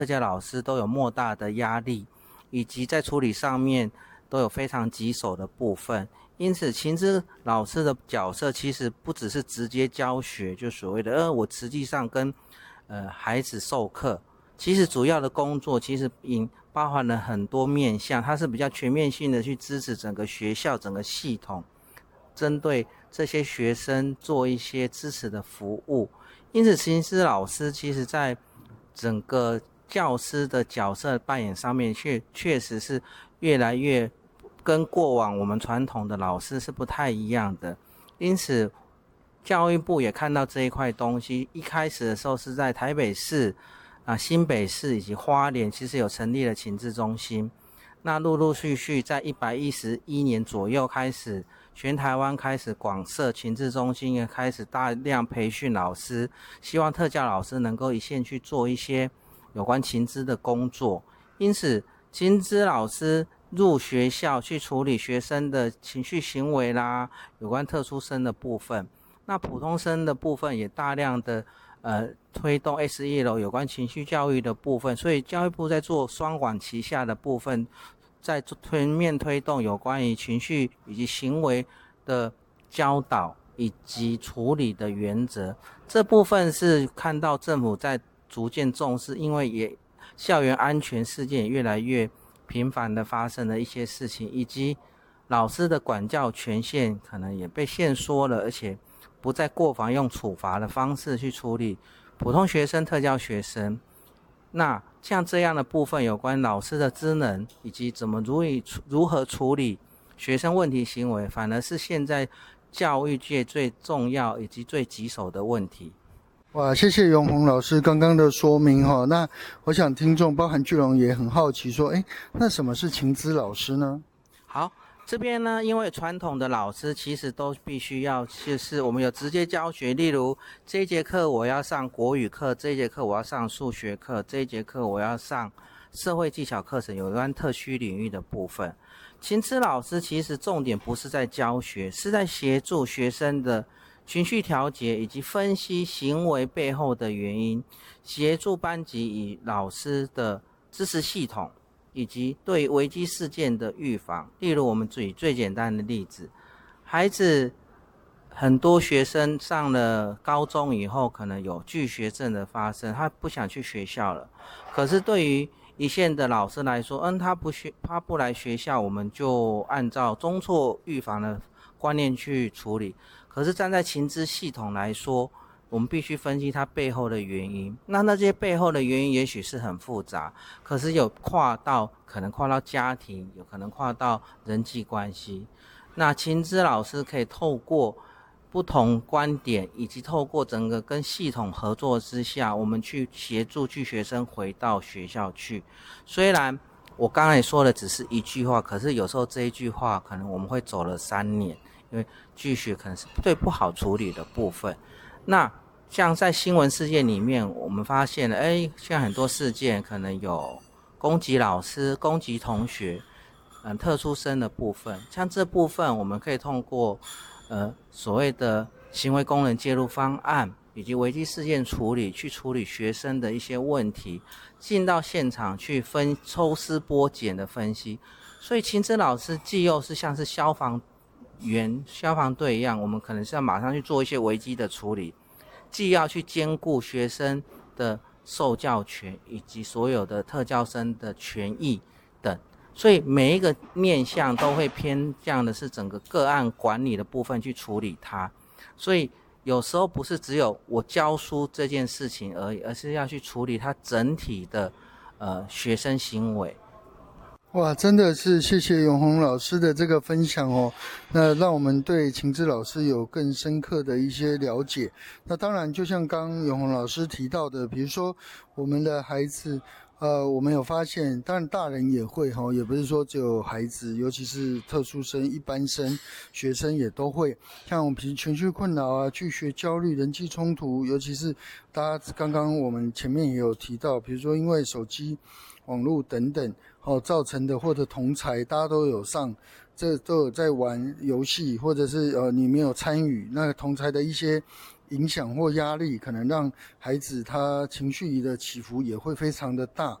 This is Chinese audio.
特教老师都有莫大的压力，以及在处理上面都有非常棘手的部分。因此情资老师的角色其实不只是直接教学，就所谓的我实际上跟孩子授课，其实主要的工作其实包含了很多面向，它是比较全面性的去支持整个学校整个系统，针对这些学生做一些支持的服务。因此情资老师其实在整个教师的角色扮演上面确实是越来越跟过往我们传统的老师是不太一样的。因此教育部也看到这一块东西，一开始的时候是在台北市新北市以及花莲其实有成立了情资中心，那陆陆续续在111年左右开始，全台湾开始广设情资中心，也开始大量培训老师，希望特教老师能够一线去做一些有关情资的工作。因此情资老师入学校去处理学生的情绪行为啦，有关特殊生的部分，那普通生的部分也大量的推动 SEL 有关情绪教育的部分，所以教育部在做双管齐下的部分，在全面推动有关于情绪以及行为的教导以及处理的原则。这部分是看到政府在逐渐重视，因为校园安全事件也越来越频繁的发生的一些事情，以及老师的管教权限可能也被限缩了，而且不再过防用处罚的方式去处理普通学生、特教学生。那像这样的部分有关老师的职能以及如何处理学生问题行为，反而是现在教育界最重要以及最棘手的问题。 哇，谢谢永宏老师刚刚的说明哈。那我想听众包含巨龙也很好奇说，那什么是情资老师呢？ 好，这边呢，因为传统的老师其实都必须要，就是我们有直接教学，例如这一节课我要上国语课，这一节课我要上数学课，这一节课我要上社会技巧课程，有关特需领域的部分。情资老师其实重点不是在教学，是在协助学生的情绪调节以及分析行为背后的原因，协助班级与老师的支持系统，以及对危机事件的预防。例如我们举最简单的例子，孩子很多学生上了高中以后可能有拒学症的发生，他不想去学校了，可是对于一线的老师来说，他不来学校，我们就按照中辍预防的观念去处理。可是站在情资系统来说，我们必须分析它背后的原因。那些背后的原因也许是很复杂，可是可能跨到家庭，有可能跨到人际关系。那情资老师可以透过不同观点，以及透过整个跟系统合作之下，我们去协助拒学生回到学校去。虽然我刚才说的只是一句话，可是有时候这一句话可能我们会走了3年，因为拒学可能是最不好处理的部分。那像在新闻事件里面，我们发现了，现在很多事件可能有攻击老师、攻击同学，特殊生的部分。像这部分，我们可以通过所谓的行为功能介入方案以及危机事件处理，去处理学生的一些问题，进到现场去抽丝剥茧的分析。所以情资老师既又是像是消防队一样，我们可能是要马上去做一些危机的处理，既要去兼顾学生的受教权以及所有的特教生的权益等，所以每一个面向都会偏向的是整个个案管理的部分去处理它。所以有时候不是只有我教书这件事情而已，而是要去处理它整体的学生行为。 哇，真的是谢谢永宏老师的这个分享哦，那让我们对情资老师有更深刻的一些了解。那当然就像刚永宏老师提到的，比如说我们的孩子我们有发现，当然大人也会也不是说只有孩子，尤其是特殊生、一般生、学生也都会，像我们情绪困扰啊、拒学焦虑、人际冲突，尤其是大家刚刚我们前面也有提到，比如说因为手机、网络等等造成的，或者同侪大家都有都有在玩游戏，或者是你没有参与，那同侪的一些影响或压力，可能让孩子他情绪的起伏也会非常的大。